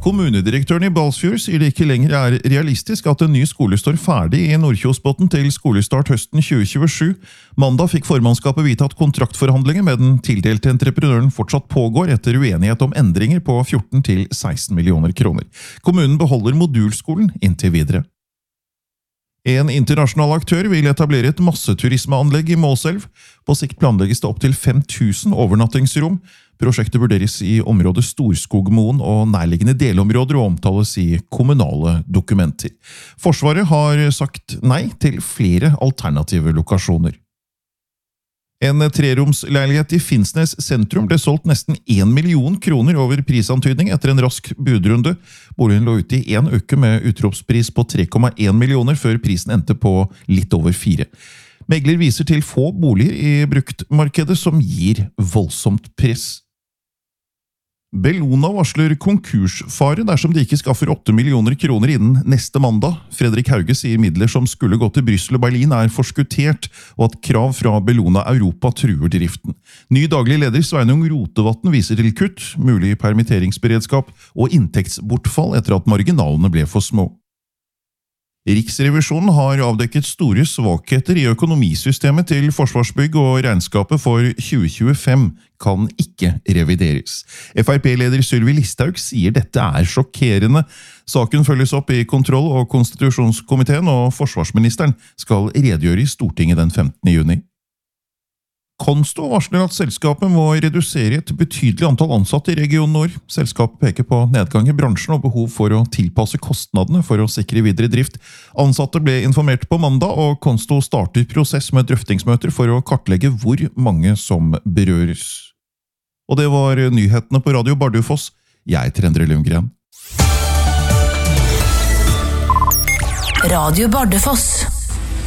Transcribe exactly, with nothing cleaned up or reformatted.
Kommunedirektøren i Balsfjord sier det ikke lenger er realistisk at en ny skole står ferdig i Nordkjosbotn til skolestart høsten tjue tjuesju. Mandag fikk formannskapet vite at kontraktforhandlinger med den tildelte entreprenøren fortsatt pågår etter uenighet om endringer på fjorten til seksten millioner kroner. Kommunen beholder modulskolen inntil videre. En internasjonal aktør vil etablere et masseturismeanlegg i Målselv. På sikt planlegges det opp til fem tusen overnattingsrom. Prosjektet vurderes i området Storskogmoen og nærliggende delområder og omtales i kommunale dokumenter. Forsvaret har sagt nei til flere alternative lokasjoner. En treromsleilighet i Finnsnes sentrum ble solgt nesten en million kroner over prisantydning etter en rask budrunde. Boligen lå ute i en uke med utropspris på tre komma en millioner før prisen endte på litt over fire. Megler viser til få boliger i bruktmarkedet som gir voldsomt press. Bellona varsler konkursfare dersom de ikke skaffer åtte millioner kroner innen neste mandag. Fredrik Hauge sier midler som skulle gå til Brussel og Berlin er forskuttert, og at krav fra Bellona Europa truer driften. Ny daglig leder Sveinung Rotevatn viser til kutt, mulig permitteringsberedskap og inntektsbortfall etter at marginalene ble for små. Riksrevisjonen har avdekket store svakheter i økonomisystemet til Forsvarsbygg, og regnskapet for tjue tjuefem kan ikke revideres. F R P-leder Sylvi Listhaug sier dette er sjokkerende. Saken følges opp i kontroll- og konstitusjonskomiteen, og forsvarsministeren skal redegjøre i Stortinget den femtende juni. Konsto varsler at selskapet må redusere et betydelig antall ansatte i Region Nord. Selskapet peker på nedgang i bransjen og behov for å tilpasse kostnadene for å sikre videre drift. Ansatte ble informert på mandag, og Konsto starter prosess med drøftingsmøter for å kartlegge hvor mange som berøres. Og det var nyhetene på Radio Bardufoss. Jeg heter Endre Lundgren. Radio Bardufoss.